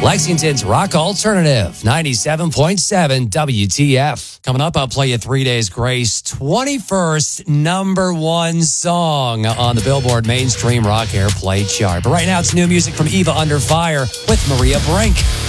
Lexington's Rock Alternative, 97.7 WTF. Coming up, I'll play you 3 Days Grace, 21st number one song on the Billboard Mainstream Rock Airplay chart. But right now, it's new music from Eva Under Fire with Maria Brink.